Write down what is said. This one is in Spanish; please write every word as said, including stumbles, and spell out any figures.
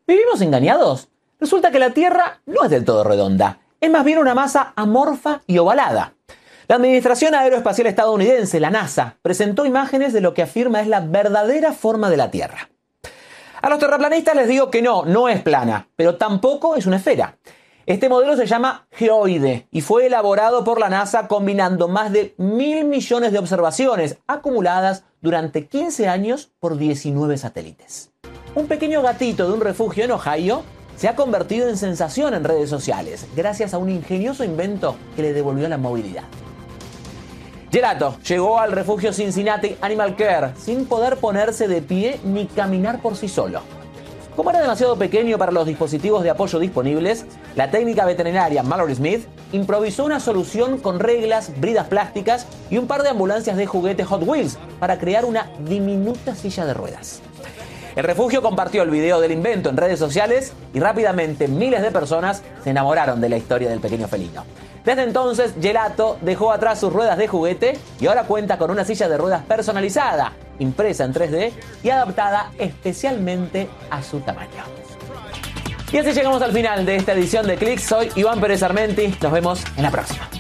¿Vivimos engañados? Resulta que la Tierra no es del todo redonda, es más bien una masa amorfa y ovalada. La Administración Aeroespacial Estadounidense, la NASA, presentó imágenes de lo que afirma es la verdadera forma de la Tierra. A los terraplanistas les digo que no, no es plana, pero tampoco es una esfera. Este modelo se llama geoide y fue elaborado por la NASA combinando más de mil millones de observaciones acumuladas durante quince años por diecinueve satélites. Un pequeño gatito de un refugio en Ohio se ha convertido en sensación en redes sociales gracias a un ingenioso invento que le devolvió la movilidad. Gelato llegó al refugio Cincinnati Animal Care sin poder ponerse de pie ni caminar por sí solo. Como era demasiado pequeño para los dispositivos de apoyo disponibles, la técnica veterinaria Mallory Smith improvisó una solución con reglas, bridas plásticas y un par de ambulancias de juguete Hot Wheels para crear una diminuta silla de ruedas. El refugio compartió el video del invento en redes sociales y rápidamente miles de personas se enamoraron de la historia del pequeño felino. Desde entonces, Gelato dejó atrás sus ruedas de juguete y ahora cuenta con una silla de ruedas personalizada, impresa en tres D y adaptada especialmente a su tamaño. Y así llegamos al final de esta edición de Click. Soy Iván Pérez Armenti. Nos vemos en la próxima.